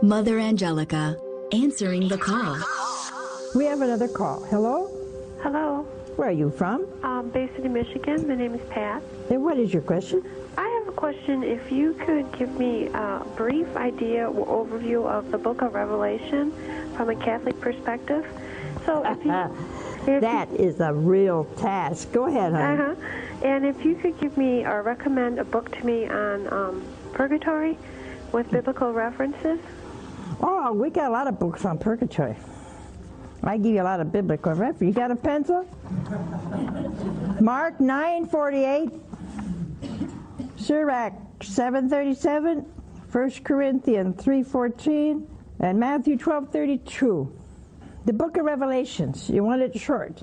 Mother Angelica, answering the call. We have another call. Hello? Hello. Where are you from? Based in Michigan. My name is Pat. And what is your question? I have a question. If you could give me a brief idea or overview of the book of Revelation from a Catholic perspective. So That is a real task. Go ahead, honey. And if you could give me or recommend a book to me on purgatory with biblical references. Oh, we got a lot of books on purgatory. I give you a lot of biblical reference. You got a pencil? Mark 9:48, Sirach 7:37, 1 Corinthians 3:14, and Matthew 12:32. The book of Revelations. You want it short.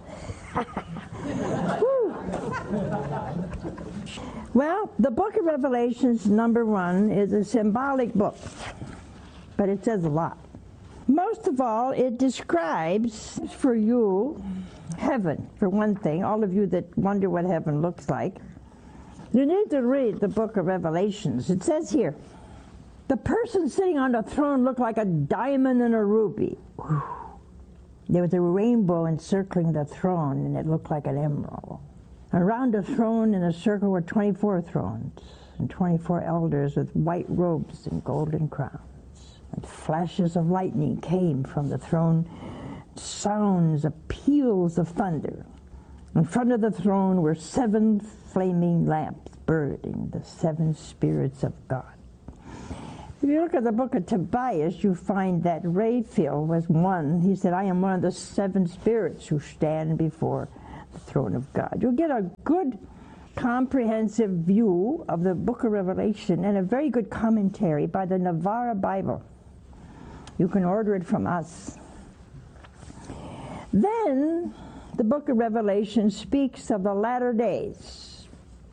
Well, the book of Revelations, number one, is a symbolic book, but it says a lot. Most of all, it describes for you heaven, for one thing. All of you that wonder what heaven looks like, you need to read the book of Revelations. It says here, the person sitting on the throne looked like a diamond and a ruby. Whew. There was a rainbow encircling the throne, and it looked like an emerald. Around the throne in a circle were 24 thrones, and 24 elders with white robes and golden crowns. And flashes of lightning came from the throne, sounds of peals of thunder. In front of the throne were 7 flaming lamps burning, the 7 spirits of God. If you look at the book of Tobias, you find that Raphael was one. He said, I am one of the 7 spirits who stand before the throne of God. You'll get a good comprehensive view of the book of Revelation and a very good commentary by the Navarra Bible. You can order it from us. Then the book of Revelation speaks of the latter days.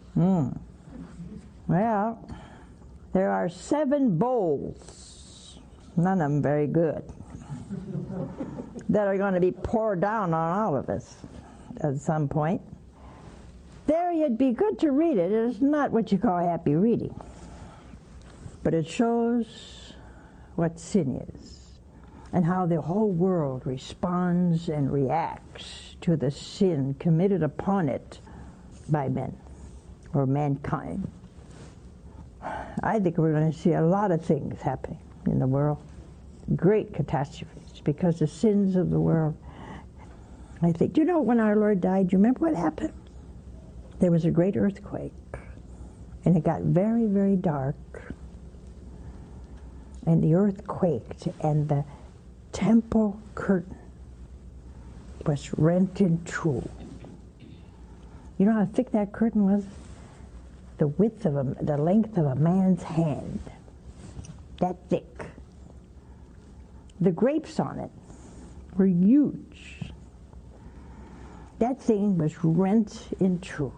Well, there are 7 bowls, none of them very good, that are going to be poured down on all of us at some point. There, it'd be good to read it. It's not what you call happy reading, but it shows what sin is and how the whole world responds and reacts to the sin committed upon it by men or mankind. I think we're going to see a lot of things happening in the world, great catastrophes, because the sins of the world. I think, do you know when our Lord died, do you remember what happened? There was a great earthquake, and it got very, very dark, and the earth quaked, and the temple curtain was rent in two. You know how thick that curtain was? The length of a man's hand, that thick. The grapes on it were huge. That thing was rent in two.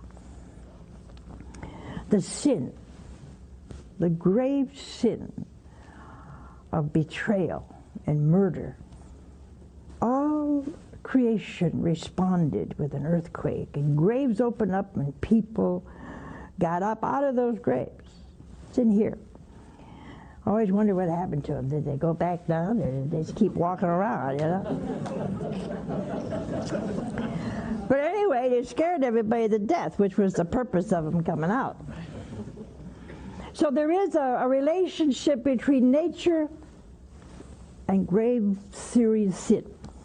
The sin, the grave sin of betrayal and murder, all creation responded with an earthquake, and graves opened up and people got up out of those graves. It's in here. I always wonder what happened to them. Did they go back down, or did they just keep walking around, you know? But anyway, they scared everybody to death, which was the purpose of them coming out. So there is a relationship between nature and grave serious sin.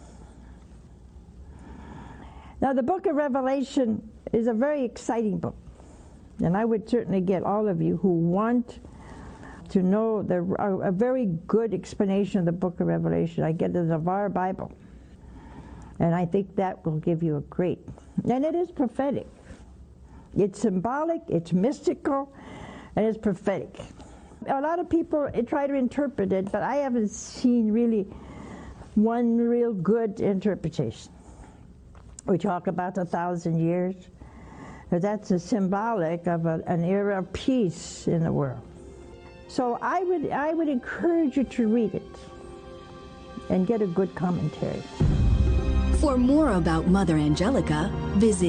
Now, the book of Revelation is a very exciting book. And I would certainly get all of you who want to know a very good explanation of the book of Revelation. I get the Navarre Bible. And I think that will give you a great, and it is prophetic. It's symbolic, it's mystical, and it's prophetic. A lot of people try to interpret it, but I haven't seen really one real good interpretation. We talk about 1,000 years. That's a symbolic of an era of peace in the world. So I would encourage you to read it and get a good commentary. For more about Mother Angelica, visit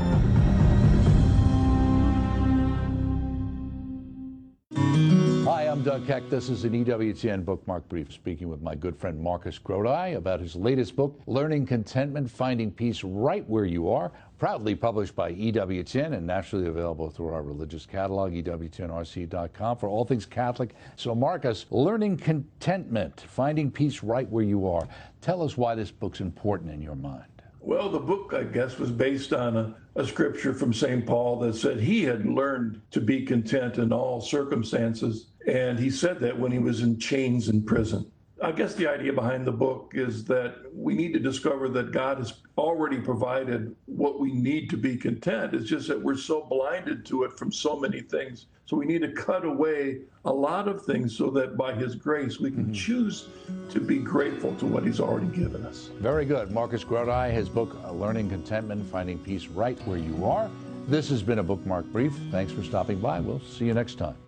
EWTNRC.com. Hi, I'm Doug Keck. This is an EWTN Bookmark Brief, speaking with my good friend Marcus Grodi about his latest book, Learning Contentment, Finding Peace Right Where You Are, proudly published by EWTN and nationally available through our religious catalog, EWTNRC.com, for all things Catholic. So Marcus, Learning Contentment, Finding Peace Right Where You Are. Tell us why this book's important in your mind. Well, the book, I guess, was based on a scripture from St. Paul that said he had learned to be content in all circumstances. And he said that when he was in chains in prison. I guess the idea behind the book is that we need to discover that God has already provided what we need to be content. It's just that we're so blinded to it from so many things. So we need to cut away a lot of things so that by his grace we can choose to be grateful to what he's already given us. Very good. Marcus Grodi, his book, Learning Contentment, Finding Peace Right Where You Are. This has been a Bookmark Brief. Thanks for stopping by. We'll see you next time.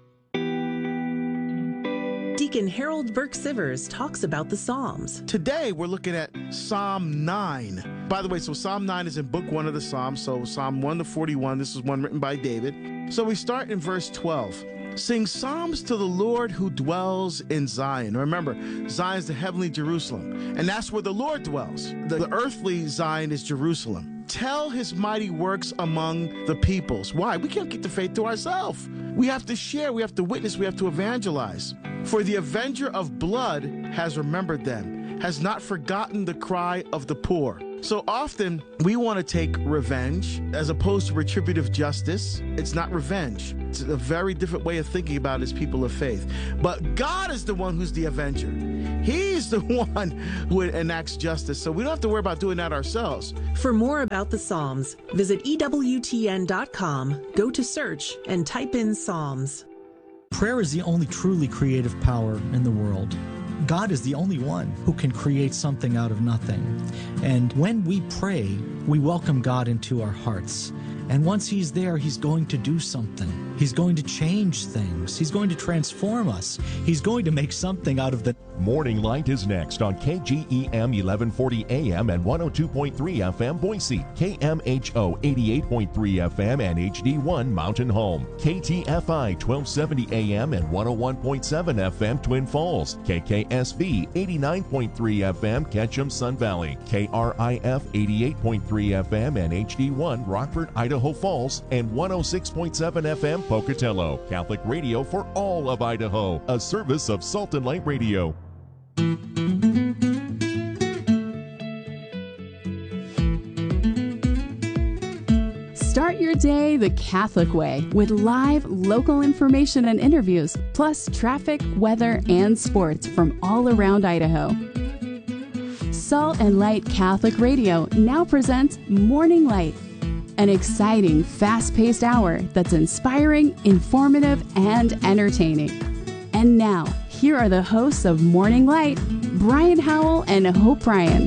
Deacon Harold Burke-Sivers talks about the Psalms. Today, we're looking at Psalm 9. By the way, so Psalm 9 is in book 1 of the Psalms, so Psalm 1 to 41, this is one written by David. So we start in verse 12. Sing psalms to the Lord who dwells in Zion. Remember, Zion is the heavenly Jerusalem, and that's where the Lord dwells. The earthly Zion is Jerusalem. Tell his mighty works among the peoples. Why? We can't keep the faith to ourselves. We have to share, we have to witness, we have to evangelize. For the avenger of blood has remembered them, has not forgotten the cry of the poor. So often we want to take revenge as opposed to retributive justice. It's not revenge. It's a very different way of thinking about it as people of faith. But God is the one who's the avenger. He's the one who enacts justice. So we don't have to worry about doing that ourselves. For more about the Psalms, visit EWTN.com, go to search, and type in Psalms. Prayer is the only truly creative power in the world. God is the only one who can create something out of nothing. And when we pray, we welcome God into our hearts. And once he's there, he's going to do something. He's going to change things. He's going to transform us. He's going to make something out of the... Morning Light is next on KGEM 1140 AM and 102.3 FM Boise, KMHO 88.3 FM and HD1 Mountain Home, KTFI 1270 AM and 101.7 FM Twin Falls, KKSV 89.3 FM Ketchum Sun Valley, KRIF 88.3 FM and HD1 Rockford, Idaho Falls, and 106.7 FM Pocatello. Catholic radio for all of Idaho, a service of Salt and Light Radio. Start your day the Catholic way with live local information and interviews, plus traffic, weather, and sports from all around Idaho. Salt and Light Catholic Radio now presents Morning Light, an exciting, fast-paced hour that's inspiring, informative, and entertaining. And now, here are the hosts of Morning Light, Brian Howell and Hope Ryan.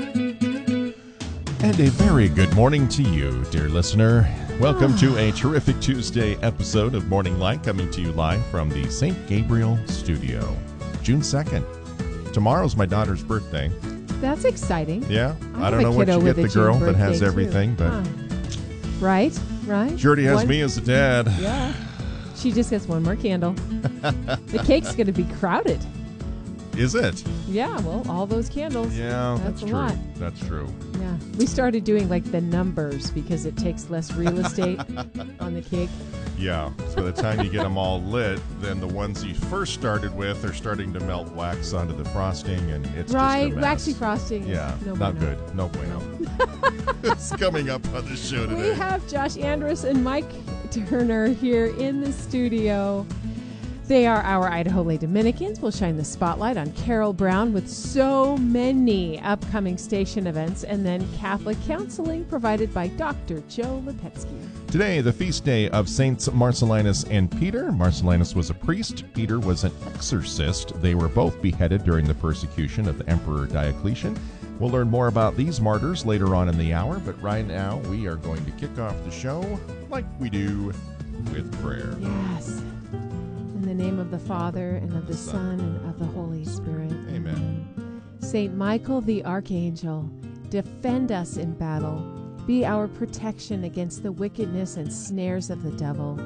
And a very good morning to you, dear listener. Welcome to a terrific Tuesday episode of Morning Light, coming to you live from the St. Gabriel studio. June 2nd. Tomorrow's my daughter's birthday. That's exciting. Yeah. I don't know what you get the girl that has everything, but... Right. She already has me as a dad. Yeah. She just gets one more candle. The cake's going to be crowded. Is it? Yeah, well, all those candles. Yeah, that's true. Lot. That's true. Yeah. We started doing like the numbers because it takes less real estate on the cake. Yeah. So by the time you get them all lit, then the ones you first started with are starting to melt wax onto the frosting, and it's right, just a mess. Waxy frosting. Yeah, no not bueno. good. No bueno. It's coming up on the show today. We have Josh Andrus and Mike Turner here in the studio. They are our Idaho Lay Dominicans. We'll shine the spotlight on Carol Brown with so many upcoming station events, and then Catholic counseling provided by Dr. Joe Lepetsky. Today, the feast day of Saints Marcellinus and Peter. Marcellinus was a priest. Peter was an exorcist. They were both beheaded during the persecution of the Emperor Diocletian. We'll learn more about these martyrs later on in the hour, but right now we are going to kick off the show like we do with prayer. Yes. In the name of the Father, and of the Son, and of the Holy Spirit. Amen. Saint Michael the Archangel, defend us in battle. Be our protection against the wickedness and snares of the devil.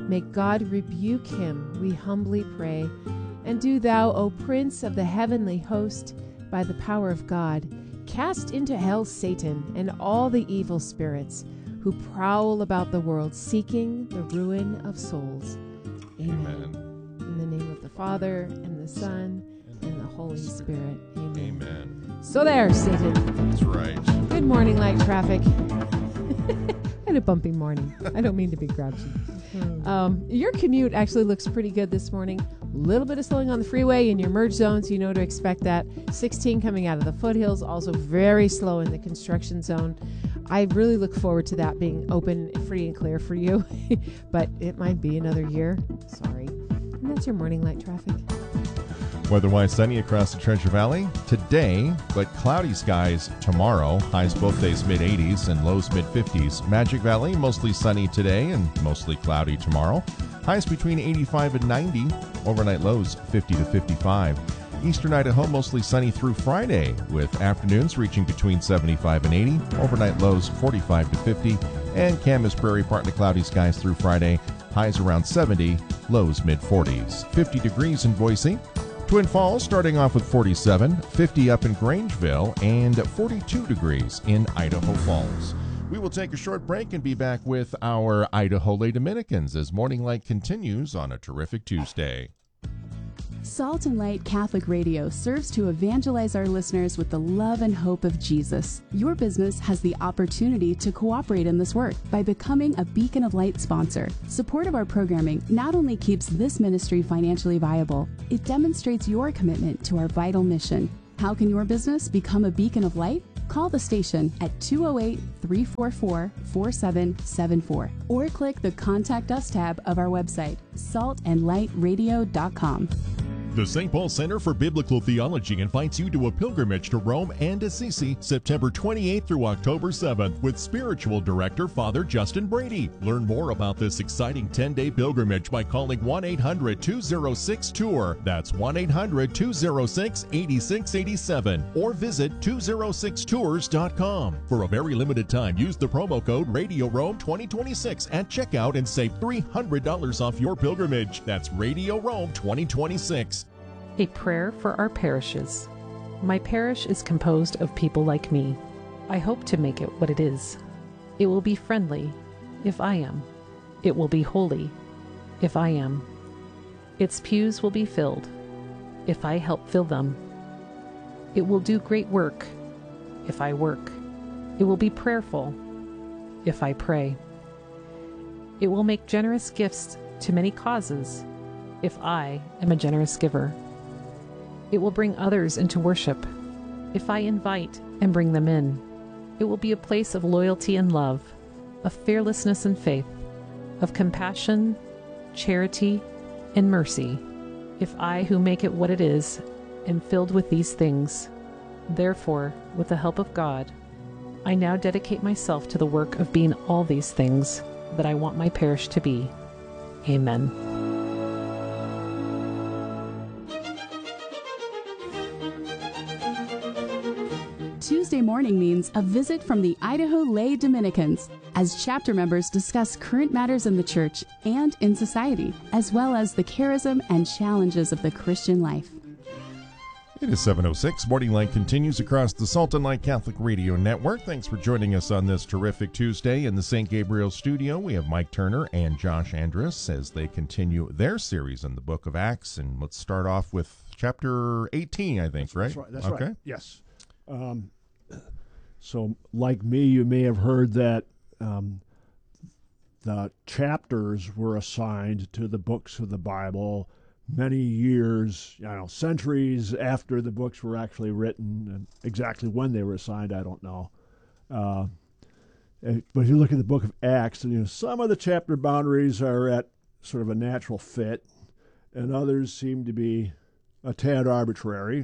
May God rebuke him, we humbly pray. And do thou, O Prince of the heavenly host, by the power of God, cast into hell Satan and all the evil spirits who prowl about the world seeking the ruin of souls. Amen. In the name of the Father, and the Son, and the Holy Spirit. Amen. Amen. So there, Satan. That's right. Good morning, light traffic. Had a bumpy morning. I don't mean to be grouchy. Your commute actually looks pretty good this morning. A little bit of slowing on the freeway in your merge zones. You know to expect that. 16 coming out of the foothills. Also very slow in the construction zone. I really look forward to that being open, free, and clear for you. But it might be another year. Sorry. And that's your morning light traffic. Weather-wise sunny across the Treasure Valley today, but cloudy skies tomorrow. Highs both days mid-80s and lows mid-50s. Magic Valley mostly sunny today and mostly cloudy tomorrow. Highs between 85 and 90. Overnight lows 50 to 55. Eastern Idaho mostly sunny through Friday, with afternoons reaching between 75 and 80. Overnight lows 45 to 50. And Camas Prairie partly cloudy skies through Friday. Highs around 70, lows mid-40s. 50 degrees in Boise. Twin Falls starting off with 47, 50 up in Grangeville, and 42 degrees in Idaho Falls. We will take a short break and be back with our Idaho Lay Dominicans as Morning Light continues on a terrific Tuesday. Salt and Light Catholic Radio serves to evangelize our listeners with the love and hope of Jesus. Your business has the opportunity to cooperate in this work by becoming a Beacon of Light sponsor. Support of our programming not only keeps this ministry financially viable, it demonstrates your commitment to our vital mission. How can your business become a Beacon of Light? Call the station at 208-344-4774 or click the Contact Us tab of our website, saltandlightradio.com. The St. Paul Center for Biblical Theology invites you to a pilgrimage to Rome and Assisi, September 28th through October 7th, with Spiritual Director Father Justin Brady. Learn more about this exciting 10-day pilgrimage by calling 1-800-206-TOUR. That's 1-800-206-8687. Or visit 206tours.com. For a very limited time, use the promo code Radio Rome 2026 at checkout and save $300 off your pilgrimage. That's Radio Rome 2026. A prayer for our parishes. My parish is composed of people like me. I hope to make it what it is. It will be friendly, if I am. It will be holy, if I am. Its pews will be filled, if I help fill them. It will do great work, if I work. It will be prayerful, if I pray. It will make generous gifts to many causes, if I am a generous giver. It will bring others into worship, if I invite and bring them in. It will be a place of loyalty and love, of fearlessness and faith, of compassion, charity, and mercy, if I who make it what it is am filled with these things. Therefore, with the help of God, I now dedicate myself to the work of being all these things that I want my parish to be. Amen. Tuesday morning means a visit from the Idaho Lay Dominicans as chapter members discuss current matters in the church and in society, as well as the charism and challenges of the Christian life. It is 7:06. Morning Light continues across the Salt and Light Catholic Radio Network. Thanks for joining us on this terrific Tuesday. In the St. Gabriel studio, we have Mike Turner and Josh Andrus as they continue their series in the book of Acts. And let's start off with chapter 18, I think, right? That's right. Yes. So, like me, you may have heard that the chapters were assigned to the books of the Bible many years, centuries after the books were actually written, and exactly when they were assigned, I don't know. But if you look at the book of Acts, some of the chapter boundaries are at sort of a natural fit, and others seem to be a tad arbitrary.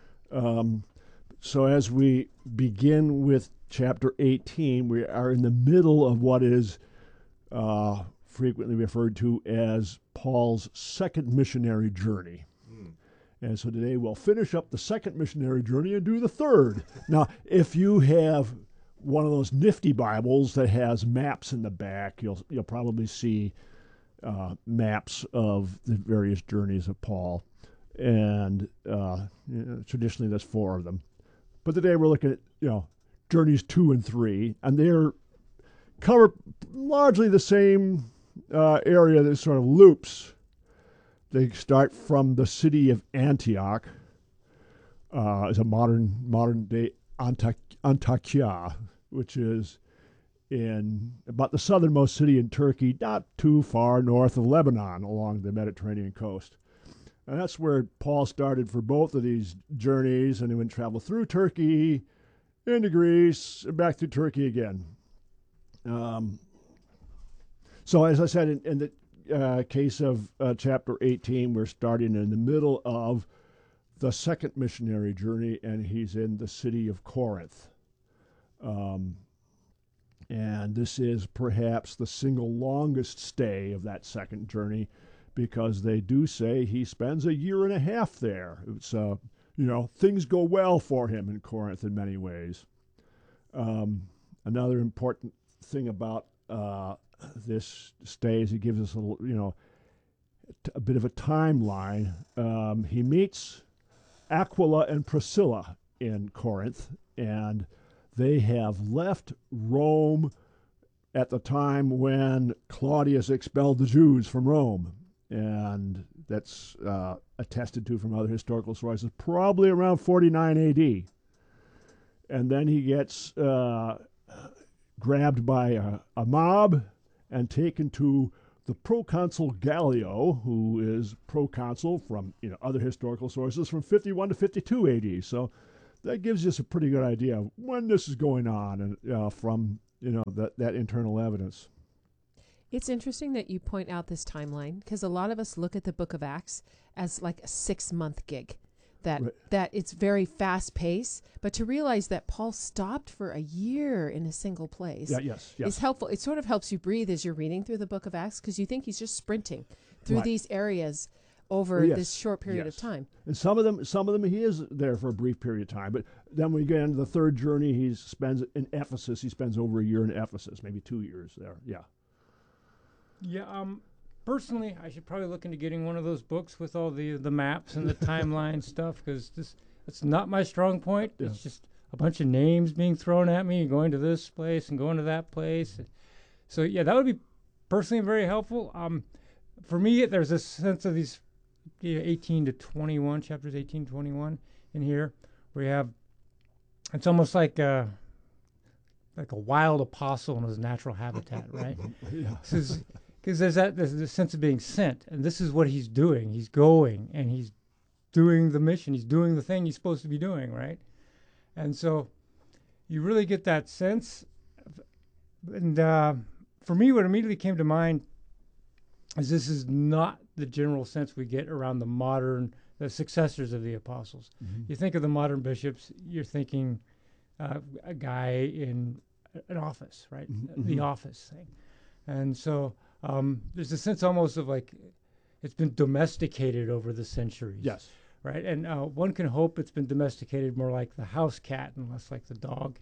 So as we begin with chapter 18, we are in the middle of what is frequently referred to as Paul's second missionary journey. And so today we'll finish up the second missionary journey and do the third. Now, if you have one of those nifty Bibles that has maps in the back, you'll probably see maps of the various journeys of Paul. And traditionally there's 4 of them. But today we're looking at, journeys 2 and 3, and they're cover largely the same area that sort of loops. They start from the city of Antioch, as a modern day Antakya, which is in about the southernmost city in Turkey, not too far north of Lebanon along the Mediterranean coast. And that's where Paul started for both of these journeys, and he would travel through Turkey, into Greece, and back through Turkey again. So as I said, in the case of chapter 18, we're starting in the middle of the second missionary journey, and he's in the city of Corinth. And this is perhaps the single longest stay of that second journey, because they do say he spends a year and a half there. It's, things go well for him in Corinth in many ways. Another important thing about this stay is he gives us a bit of a timeline. He meets Aquila and Priscilla in Corinth, and they have left Rome at the time when Claudius expelled the Jews from Rome. And that's attested to from other historical sources, probably around 49 AD. And then he gets grabbed by a mob and taken to the proconsul Gallio, who is proconsul from other historical sources from 51 to 52 AD. So that gives us a pretty good idea of when this is going on, and from that internal evidence. It's interesting that you point out this timeline, because a lot of us look at the Book of Acts as like a 6-month gig, that it's very fast paced. But to realize that Paul stopped for a year in a single place is helpful. It sort of helps you breathe as you're reading through the Book of Acts, because you think he's just sprinting through these areas over this short period of time. And some of them he is there for a brief period of time. But then when we get into the third journey, he spends in Ephesus. He spends over a year in Ephesus, maybe 2 years there. Yeah. Yeah, personally, I should probably look into getting one of those books with all the maps and the timeline stuff, because it's not my strong point. Yeah. It's just a bunch of names being thrown at me, going to this place and going to that place. So, yeah, that would be personally very helpful. For me, there's a sense of these 18 to 21, chapters 18 to 21 in here, where you have, it's almost like a wild apostle in his natural habitat, right? Because there's this sense of being sent, and this is what he's doing. He's going, and he's doing the mission. He's doing the thing he's supposed to be doing, right? And so you really get that sense. And for me, what immediately came to mind is this is not the general sense we get around the successors of the apostles. Mm-hmm. You think of the modern bishops, you're thinking a guy in an office, right? Mm-hmm. The office thing. And so there's a sense almost of like it's been domesticated over the centuries. Yes. Right? And one can hope it's been domesticated more like the house cat and less like the dog.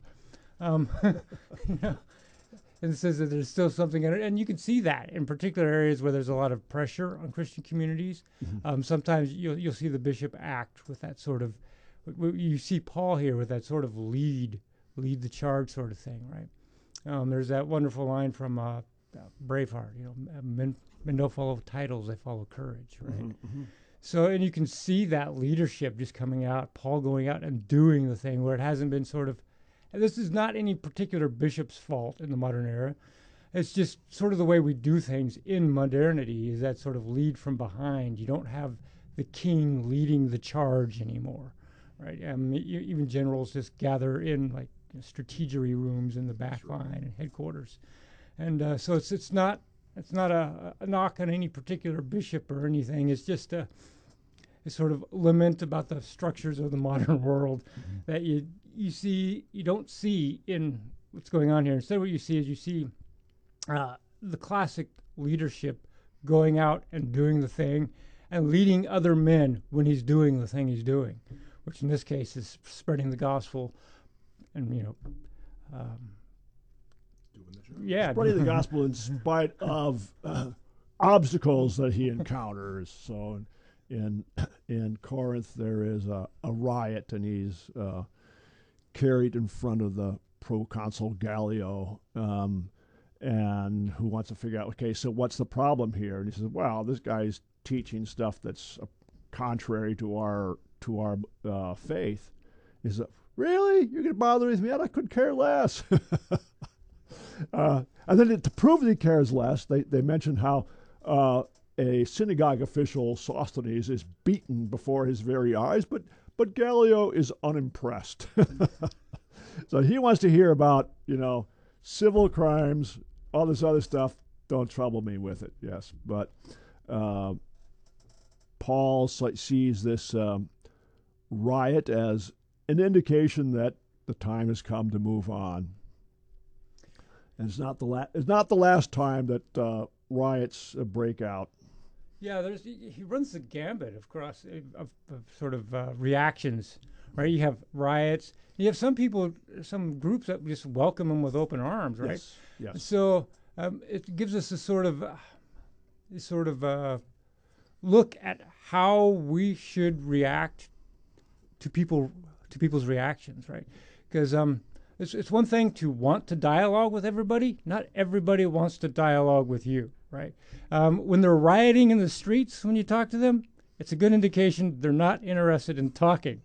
And it says that there's still something in it. And you can see that in particular areas where there's a lot of pressure on Christian communities. Mm-hmm. Sometimes you'll see the bishop act with that sort of, you see Paul here with that sort of lead the charge sort of thing, right? There's that wonderful line from Braveheart, men don't follow titles, they follow courage, right? Mm-hmm, mm-hmm. So, and you can see that leadership just coming out, Paul going out and doing the thing where it hasn't been sort of, and this is not any particular bishop's fault in the modern era. It's just sort of the way we do things in modernity is that sort of lead from behind. You don't have the king leading the charge anymore, right? Even generals just gather in like strategery rooms in the back line and headquarters. And so it's not a knock on any particular bishop or anything. It's just a sort of lament about the structures of the modern world that you don't see in what's going on here. Instead, what you see is the classic leadership going out and doing the thing and leading other men when he's doing the thing he's doing, which in this case is spreading the gospel and spreading the gospel in spite of obstacles that he encounters. So in Corinth there is a riot, and he's carried in front of the proconsul Gallio, and who wants to figure out, okay, so what's the problem here? And he says, well, this guy's teaching stuff that's contrary to our faith. He says, really? You're going to bother with me? I couldn't care less. And then to prove that he cares less, they mention how a synagogue official, Sosthenes, is beaten before his very eyes, but Gallio is unimpressed. So he wants to hear about, civil crimes, all this other stuff. Don't trouble me with it, yes. But Paul sees this riot as an indication that the time has come to move on. And it's not the last time that riots break out. Yeah, he runs the gambit of sort of reactions, right? You have riots. You have some people, some groups that just welcome him with open arms, right? Yes. So it gives us a sort of look at how we should react to people's reactions, right? Because it's one thing to want to dialogue with everybody. Not everybody wants to dialogue with you, right? When they're rioting in the streets, when you talk to them, it's a good indication they're not interested in talking.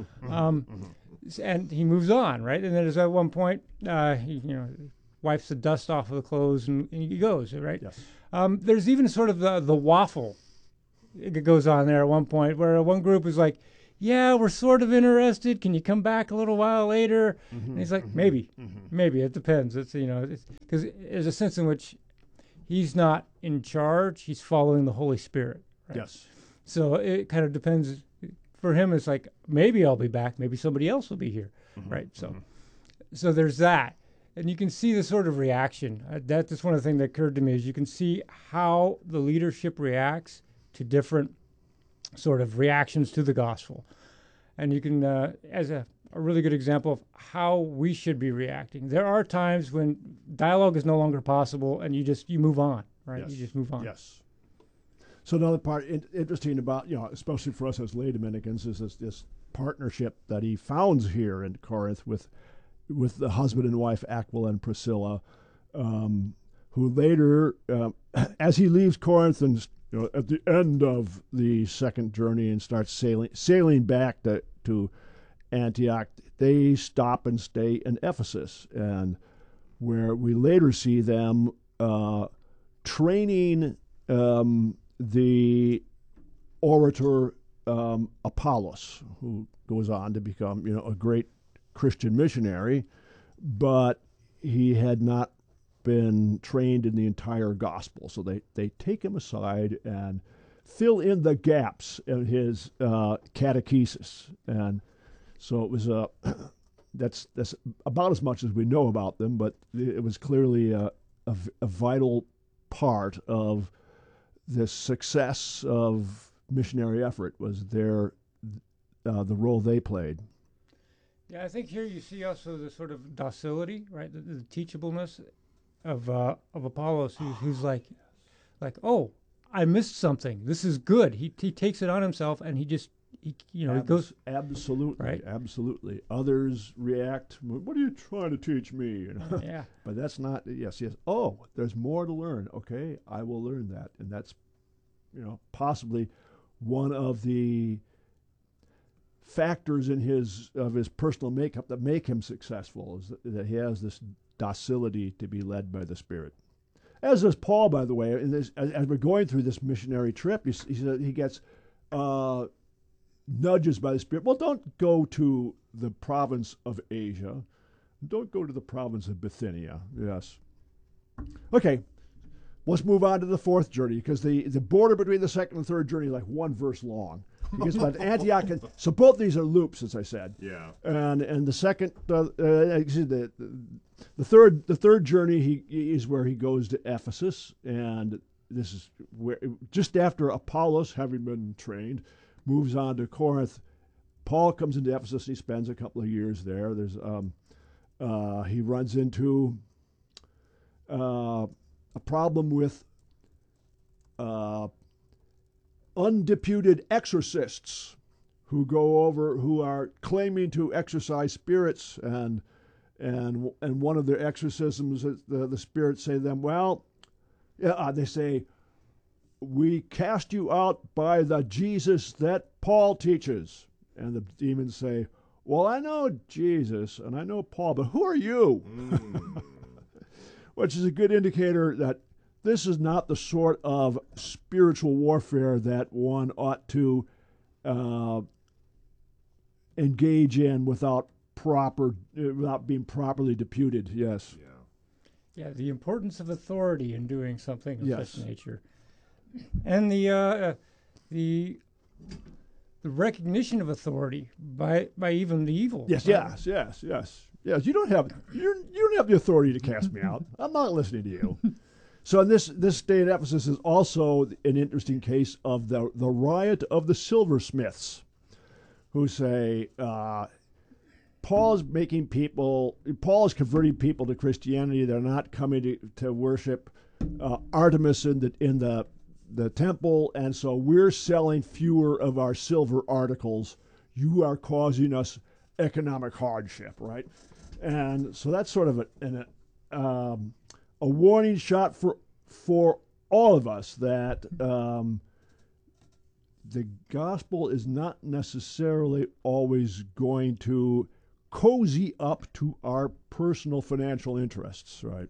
And he moves on, right? And then at one point, he wipes the dust off of the clothes and he goes, right? Yes. There's even sort of the waffle. It goes on there at one point where one group is like, yeah, we're sort of interested. Can you come back a little while later? And he's like, maybe, it depends. It's because there's a sense in which he's not in charge. He's following the Holy Spirit. Right? Yes. So it kind of depends. For him, it's like, maybe I'll be back. Maybe somebody else will be here. Right. So there's that. And you can see the sort of reaction. That's one of the things that occurred to me is you can see how the leadership reacts to different sort of reactions to the gospel. And you can, as a really good example of how we should be reacting. There are times when dialogue is no longer possible and you move on, right? Yes. You just move on. Yes. So another part interesting about, especially for us as lay Dominicans, is this partnership that he founds here in Corinth with the husband and wife Aquila and Priscilla, who later, as he leaves Corinth and at the end of the second journey and starts sailing back to Antioch, they stop and stay in Ephesus, and where we later see them training the orator Apollos, who goes on to become a great Christian missionary, but he had not been trained in the entire gospel. So they take him aside and fill in the gaps in his catechesis. And so it was that's about as much as we know about them, but it was clearly a vital part of the success of missionary effort was the role they played. Yeah, I think here you see also the sort of docility, right? The teachableness of Apollos, who's like, oh, I missed something. This is good. He takes it on himself, and he goes. Absolutely, right? Absolutely. Others react. What are you trying to teach me? Yeah. But that's not. Yes. Oh, there's more to learn. Okay, I will learn that, and that's, possibly one of the factors in his personal makeup that make him successful is that he has this docility to be led by the Spirit. As does Paul, by the way. As we're going through this missionary trip, he gets nudges by the Spirit. Well, don't go to the province of Asia. Don't go to the province of Bithynia. Yes. Okay. Let's move on to the fourth journey, because the border between the second and third journey is like one verse long. Because by Antioch, so both these are loops, as I said. Yeah. And the second, the third journey is where he goes to Ephesus, and this is where just after Apollos, having been trained, moves on to Corinth. Paul comes into Ephesus. He spends a couple of years there. There's he runs into a problem with undeputed exorcists who are claiming to exorcise spirits, and one of their exorcisms, the spirits say to them, well, they say, we cast you out by the Jesus that Paul teaches. And the demons say, well, I know Jesus and I know Paul, but who are you? Which is a good indicator that this is not the sort of spiritual warfare that one ought to engage in without being properly deputed. Yes. Yeah, the importance of authority in doing something of Yes. such nature, and the recognition of authority by even the evil. Yes. You don't have the authority to cast me out. I'm not listening to you. So in this day at Ephesus is also an interesting case of the riot of the silversmiths, who say Paul is converting people to Christianity. They're not coming to worship Artemis in the temple, and so we're selling fewer of our silver articles. You are causing us economic hardship, right? And so that's sort of a warning shot for all of us that the gospel is not necessarily always going to cozy up to our personal financial interests, right?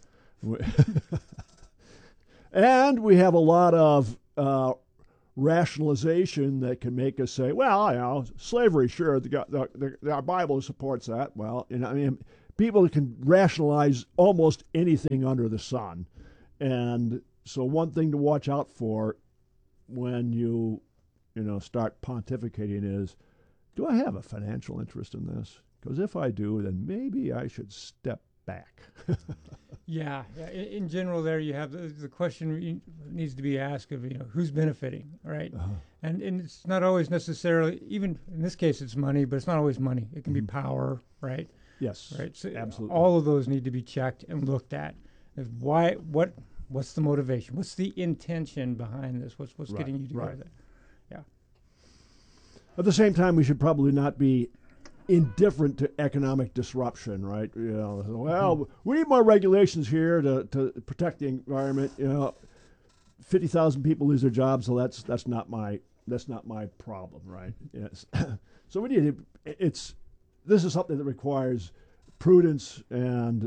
And we have a lot of rationalization that can make us say, well, slavery, sure, our Bible supports that. Well, people can rationalize almost anything under the sun. And so one thing to watch out for when you start pontificating is, do I have a financial interest in this? Because if I do, then maybe I should step back. Yeah. In general, there you have the question needs to be asked of who's benefiting, right? Uh-huh. And it's not always necessarily, even in this case, it's money, but it's not always money. It can be power, right? Yes. Right. So absolutely. All of those need to be checked and looked at. What's the motivation? What's the intention behind this? What's getting you to go there? Yeah. At the same time, we should probably not be indifferent to economic disruption, right? We need more regulations here to protect the environment. 50,000 people lose their jobs, so that's not my problem, right? Yes. So we need this is something that requires prudence and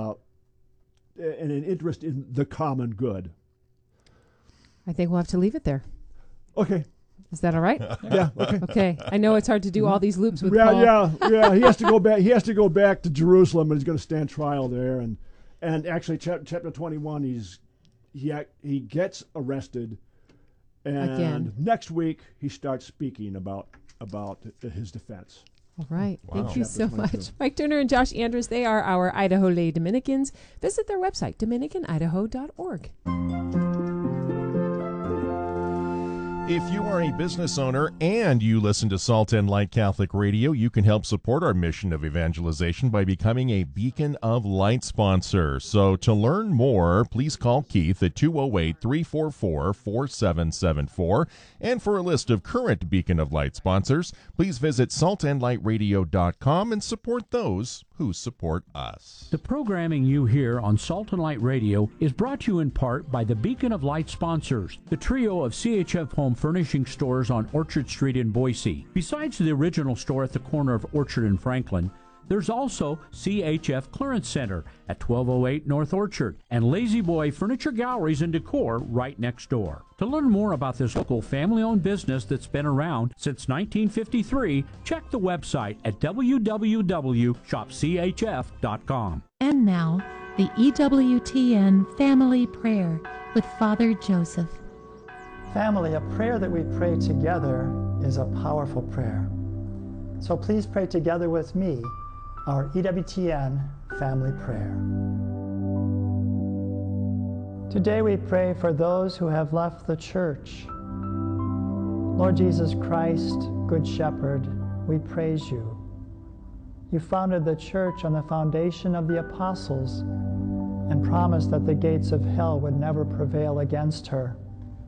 an interest in the common good. I think we'll have to leave it there. Okay. Is that all right? Yeah. Okay. Okay. I know it's hard to do all these loops with Paul. Yeah. He has to go back. He has to go back to Jerusalem, and he's going to stand trial there. And actually, chapter 21, he gets arrested, and again. Next week he starts speaking about his defense. All right. Wow. Thank you so much. Mike Turner and Josh Andrews, they are our Idaho Lay Dominicans. Visit their website, dominicanidaho.org. If you are a business owner and you listen to Salt and Light Catholic Radio, you can help support our mission of evangelization by becoming a Beacon of Light sponsor. So to learn more, please call Keith at 208-344-4774. And for a list of current Beacon of Light sponsors, please visit saltandlightradio.com and support those who support us. The programming you hear on Salt and Light Radio is brought to you in part by the Beacon of Light sponsors, the trio of CHF Home Furnishing stores on Orchard Street in Boise. Besides the original store at the corner of Orchard and Franklin, there's also CHF Clearance Center at 1208 North Orchard and Lazy Boy Furniture Galleries and Decor right next door. To learn more about this local family-owned business that's been around since 1953, check the website at www.shopchf.com. And now, the EWTN Family Prayer with Father Joseph. Family, a prayer that we pray together is a powerful prayer. So please pray together with me our EWTN Family Prayer. Today we pray for those who have left the church. Lord Jesus Christ, Good Shepherd, we praise you. You founded the church on the foundation of the apostles and promised that the gates of hell would never prevail against her.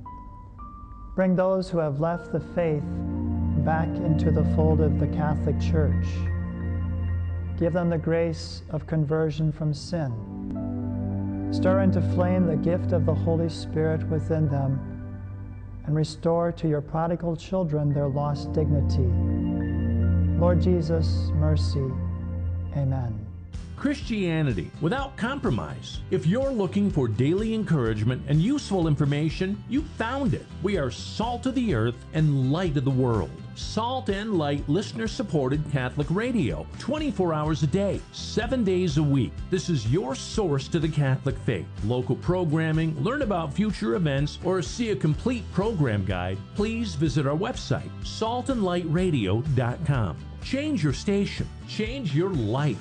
Bring those who have left the faith back into the fold of the Catholic Church. Give them the grace of conversion from sin. Stir into flame the gift of the Holy Spirit within them, and restore to your prodigal children their lost dignity. Lord Jesus, mercy. Amen. Christianity without compromise. If you're looking for daily encouragement and useful information, you found it. We are salt of the earth and light of the world. Salt and Light listener-supported Catholic radio, 24 hours a day, 7 days a week. This is your source to the Catholic faith. Local programming, learn about future events, or see a complete program guide, please visit our website, saltandlightradio.com. Change your station. Change your life.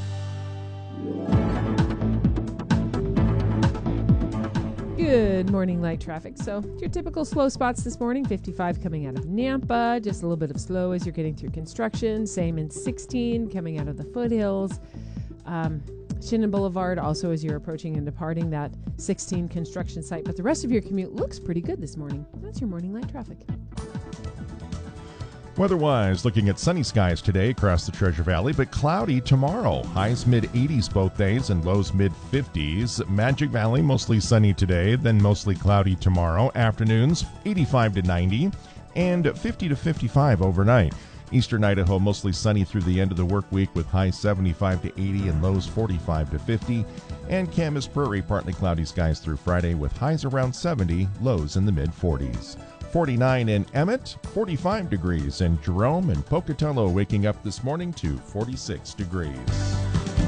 Good morning, light traffic. So your typical slow spots this morning, 55 coming out of Nampa, just a little bit of slow as you're getting through construction. Same in 16 coming out of the foothills. Shinnon Boulevard also as you're approaching and departing that 16 construction site. But the rest of your commute looks pretty good this morning. That's your morning light traffic. Weather-wise, looking at sunny skies today across the Treasure Valley, but cloudy tomorrow. Highs mid-80s both days and lows mid-50s. Magic Valley, mostly sunny today, then mostly cloudy tomorrow. Afternoons, 85 to 90 and 50 to 55 overnight. Eastern Idaho, mostly sunny through the end of the work week with highs 75 to 80 and lows 45 to 50. And Camas Prairie, partly cloudy skies through Friday with highs around 70, lows in the mid-40s. 49 in Emmett, 45 degrees in Jerome, and Pocatello waking up this morning to 46 degrees.